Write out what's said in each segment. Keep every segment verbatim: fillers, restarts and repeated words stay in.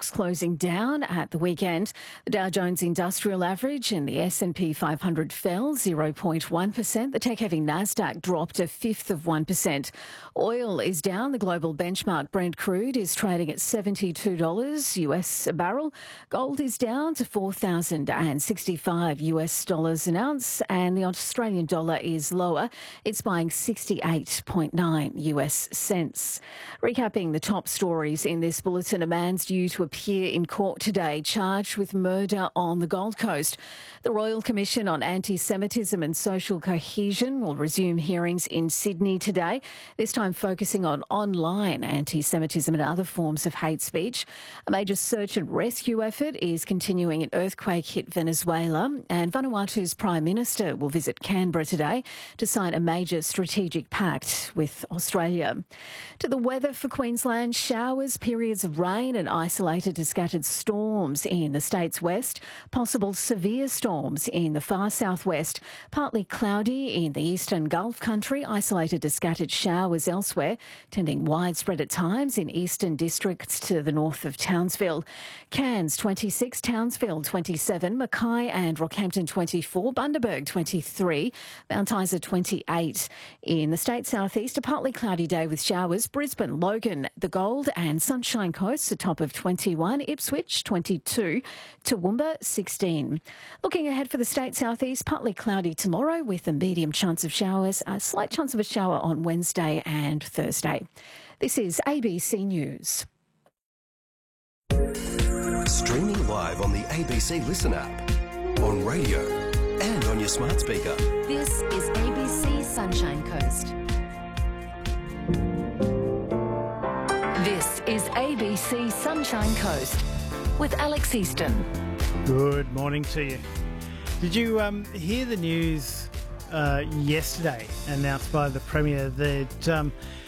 stocks closing down at the weekend. The Dow Jones Industrial Average and the S and P five hundred fell zero point one percent. The tech-heavy Nasdaq dropped a fifth of one percent. Oil is down. The global benchmark Brent crude is trading at seventy-two dollars U S a barrel. Gold is down to four thousand sixty-five U S dollars an ounce, and the Australian dollar is lower. It's buying sixty-eight point nine U S cents. Recapping the top stories in this bulletin, a man's due to appear in court today charged with murder on the Gold Coast. The Royal Commission on Anti-Semitism and Social Cohesion will resume hearings in Sydney today, this time focusing on online anti-Semitism and other forms of hate speech. A major search and rescue effort is continuing in earthquake-hit Venezuela, and Vanuatu's Prime Minister will visit Canberra today to sign a major strategic pact with Australia. To the weather for Queensland, showers, periods of rain and isolated to scattered storms in the state's west, possible severe storms in the far southwest, partly cloudy in the eastern Gulf country, isolated to scattered showers elsewhere, tending widespread at times in eastern districts to the north of Townsville. Cairns twenty-six, Townsville twenty-seven, Mackay and Rockhampton twenty-four, Bundaberg twenty-three, Mount Isa twenty-eight. In the state southeast, a partly cloudy day with showers. Brisbane, Logan, the Gold and Sunshine Coast, a top of twenty-one, Ipswich twenty-two, Toowoomba sixteen. Looking ahead for the state southeast, partly cloudy tomorrow with a medium chance of showers, a slight chance of a shower on Wednesday and Thursday. This is A B C News. Streaming live on the A B C Listen app, on radio and on your smart speaker. This is A B C Sunshine Coast. This is A B C Sunshine Coast with Alex Easton. Good morning to you. Did you um, hear the news uh, yesterday announced by the Premier that um,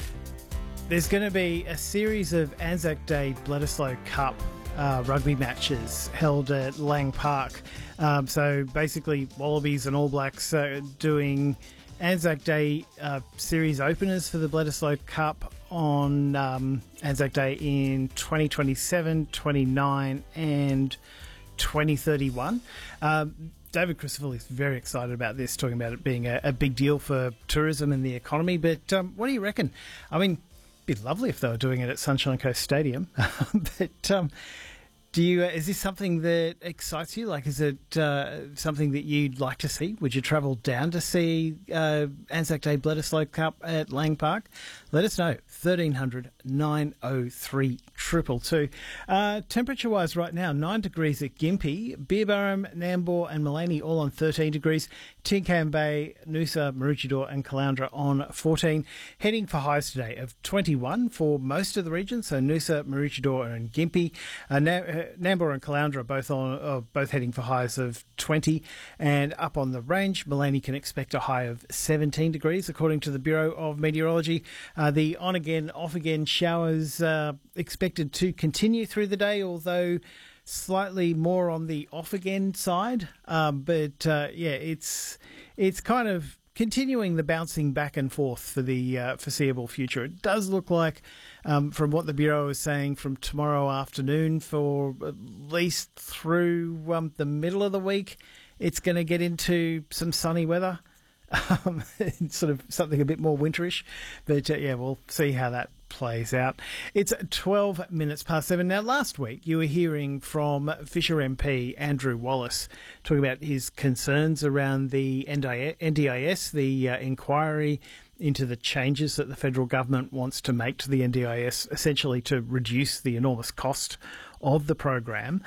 there's going to be a series of Anzac Day Bledisloe Cup uh, rugby matches held at Lang Park? Um, so basically Wallabies and All Blacks uh, doing Anzac Day uh, series openers for the Bledisloe Cup on um, Anzac Day in twenty twenty-seven, twenty-nine and twenty thirty-one. Um, David Christopher is very excited about this, talking about it being a, a big deal for tourism and the economy. But um, what do you reckon? I mean, it'd be lovely if they were doing it at Sunshine Coast Stadium. but um, do you? Uh, is this something that excites you? Like, is it uh, something that you'd like to see? Would you travel down to see uh, Anzac Day Bledisloe Cup at Lang Park? Let us know. thirteen hundred, nine oh three, two two two. Uh, temperature-wise right now, nine degrees at Gympie, Beerburrum, Nambour and Maleny all on thirteen degrees, Tinkham Bay, Noosa, Maroochydore and Caloundra on fourteen. Heading for highs today of twenty-one for most of the region, so Noosa, Maroochydore and Gympie. Uh, Na- uh, Nambour and Caloundra are both, on, uh, both heading for highs of twenty. And up on the range, Maleny can expect a high of seventeen degrees, according to the Bureau of Meteorology. Uh, the on-again, off-again showers uh, expected to continue through the day, although slightly more on the off-again side. Um, but, uh, yeah, it's it's kind of continuing the bouncing back and forth for the uh, foreseeable future. It does look like, um, from what the Bureau is saying, from tomorrow afternoon for at least through um, the middle of the week, it's going to get into some sunny weather. Um, sort of something a bit more winterish, but uh, yeah, we'll see how that plays out. It's twelve minutes past seven. Now, last week you were hearing from Fisher M P Andrew Wallace talking about his concerns around the N D I S, the uh, inquiry into the changes that the federal government wants to make to the N D I S, essentially to reduce the enormous cost of the program.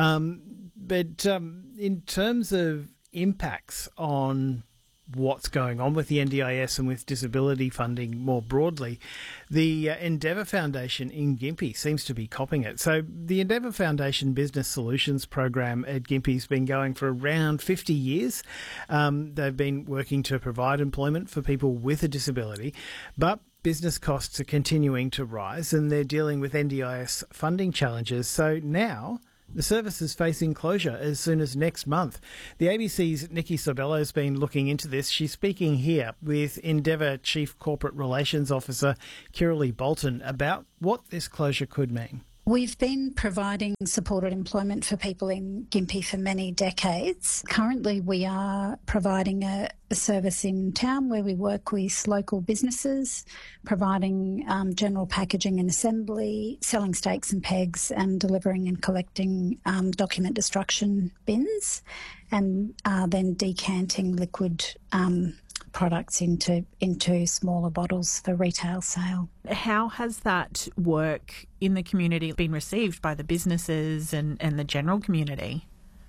Um, but um, in terms of impacts on what's going on with the N D I S and with disability funding more broadly, the uh, Endeavour Foundation in Gympie seems to be copping it. So the Endeavour Foundation Business Solutions program at Gympie has been going for around fifty years. Um, they've been working to provide employment for people with a disability, but business costs are continuing to rise and they're dealing with N D I S funding challenges. So now the service is facing closure as soon as next month. The A B C's Nikki Sobello has been looking into this. She's speaking here with Endeavour Chief Corporate Relations Officer Kiralee Bolton about what this closure could mean. We've been providing supported employment for people in Gympie for many decades. Currently, we are providing a, a service in town where we work with local businesses, providing um, general packaging and assembly, selling steaks and pegs, and delivering and collecting um, document destruction bins, and uh, then decanting liquid um products into into smaller bottles for retail sale. How has that work in the community been received by the businesses and, and the general community?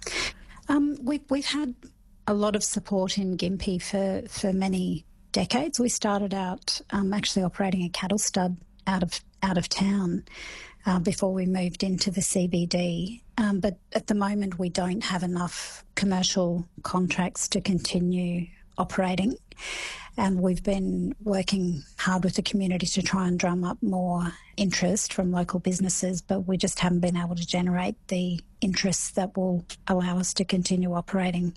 Um, we've, we've had a lot of support in Gympie for, for many decades. We started out um, actually operating a cattle stud out of out of town uh, before we moved into the C B D. Um, but at the moment we don't have enough commercial contracts to continue operating, and we've been working hard with the community to try and drum up more interest from local businesses, but we just haven't been able to generate the interest that will allow us to continue operating.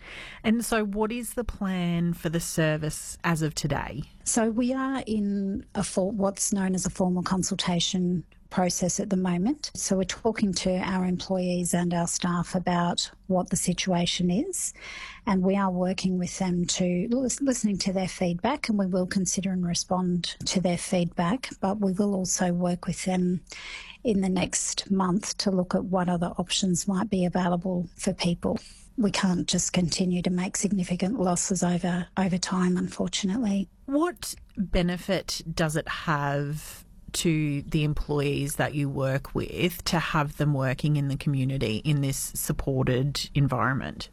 And so what is the plan for the service as of today? So we are in a for, what's known as a formal consultation process at the moment. So we're talking to our employees and our staff about what the situation is, and we are working with them to listening to their feedback, and we will consider and respond to their feedback, but we will also work with them in the next month to look at what other options might be available for people. We can't just continue to make significant losses over over time, unfortunately. What benefit does it have to the employees that you work with to have them working in the community in this supported environment?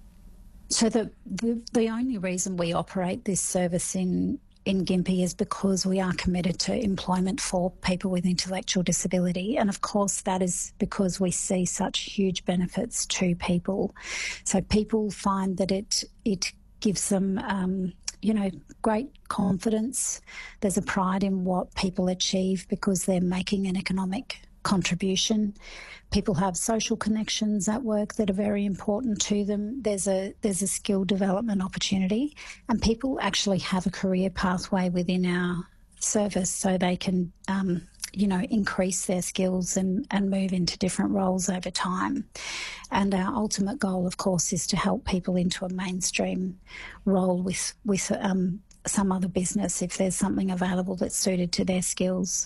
So the the, the only reason we operate this service in in Gympie is because we are committed to employment for people with intellectual disability, and of course that is because we see such huge benefits to people. So people find that it it gives them um, you know, great confidence. There's a pride in what people achieve because they're making an economic contribution. People have social connections at work that are very important to them. There's a there's a skill development opportunity, and people actually have a career pathway within our service so they can um, you know, increase their skills and, and move into different roles over time. And our ultimate goal, of course, is to help people into a mainstream role with, with um, some other business if there's something available that's suited to their skills.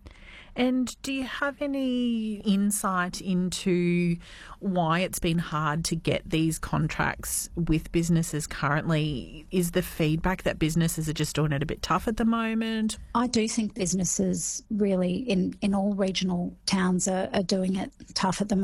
And do you have any insight into why it's been hard to get these contracts with businesses currently? Is the feedback that businesses are just doing it a bit tough at the moment? I do think businesses really in, in all regional towns are, are doing it tough at the moment.